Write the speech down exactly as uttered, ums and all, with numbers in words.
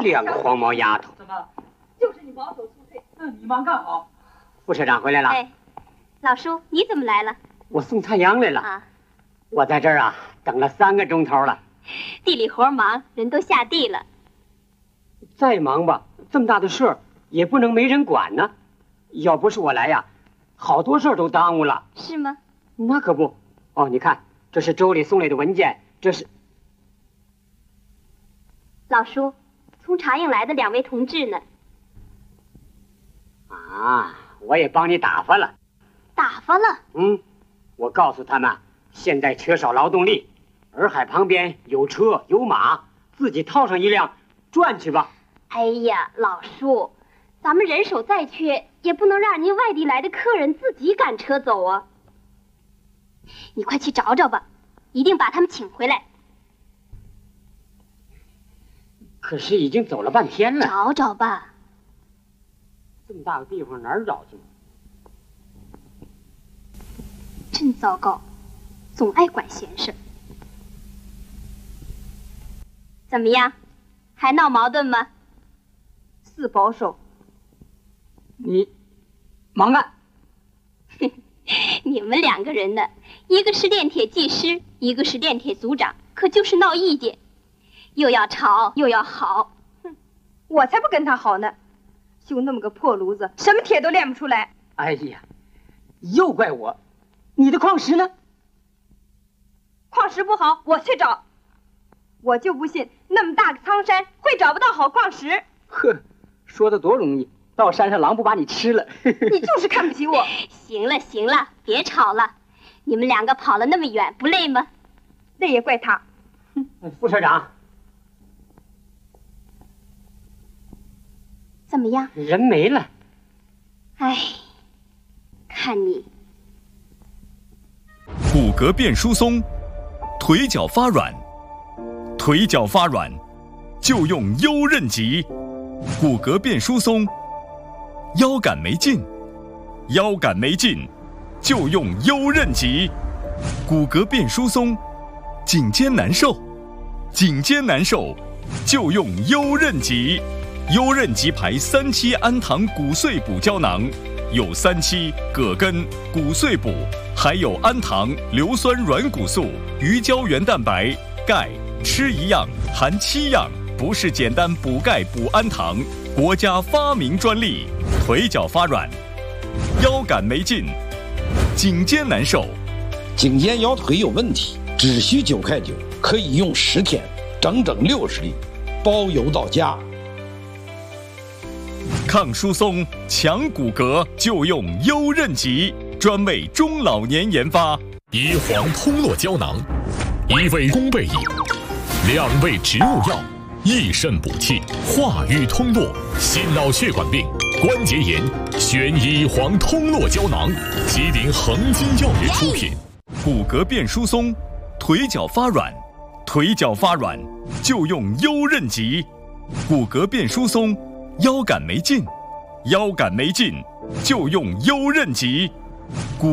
两个黄毛丫头！ 怎么？ 就是你保守促退。 那你忙干好。 副社长回来了。 哎，老叔，你怎么来了？ 我送太阳来了。 啊， 我在这儿啊，等了三个钟头了。 地里活忙，人都下地了。 再忙吧，这么大的事儿也不能没人管呢。要不是我来呀，好多事儿都耽误了。 是吗？ 那可不。哦，你看，这是州里送来的文件，这是。 老叔，从茶营来的两位同志呢。 啊，我也帮你打发了。 打发了？ 嗯，我告诉他们，现在缺少劳动力，洱海旁边有车有马，自己套上一辆转去吧。 哎呀，老叔，咱们人手再缺，也不能让您外地来的客人自己赶车走啊。你快去找找吧，一定把他们请回来。 可是已经走了半天了。 找找吧。 这么大个地方哪儿找去？ 真糟糕，总爱管闲事。怎么样，还闹矛盾吗？ 是保守。 你忙干。 你们两个人呢，一个是炼铁技师，一个是炼铁组长，可就是闹意见，又要吵又要好。 哼，我才不跟他好呢，就那么个破炉子，什么铁都炼不出来。 哎呀，又怪我，你的矿石呢？ 矿石不好，我去找。我就不信那么大个苍山会找不到好矿石。 呵，说的多容易，到山上狼不把你吃了。 你就是看不起我。 行了行了，别吵了，你们两个跑了那么远，不累吗？ 累也怪他。 副社长， 怎么样？ 人没了。 哎，看你骨骼变疏松，腿脚发软，腿脚发软就用优韧极。骨骼变疏松，腰杆没劲，腰杆没劲就用优韧极。骨骼变疏松，颈肩难受，颈肩难受就用优韧极。优韧极牌三七氨糖骨碎补胶囊，有三七、葛根、骨碎补，还有氨糖、硫酸软骨素、鱼胶原蛋白、钙，吃一样含七样，不是简单补钙补氨糖，国家发明专利。腿脚发软，腰杆没劲，颈肩难受， 颈肩腰腿有问题，只需九块九，可以用十天，整整六十粒，包邮到家。 抗疏松、强骨骼就用优韧极，专为中老年研发。 乙黄通络胶囊，一味宫贝饮，两味植物药，益肾补气，化瘀通络，心脑血管病、关节炎，选乙黄通络胶囊，吉林恒金药业出品。 骨骼变疏松，腿脚发软，腿脚发软就用优韧极。骨骼变疏松，腰杆没劲，腰杆没劲就用优韧极。骨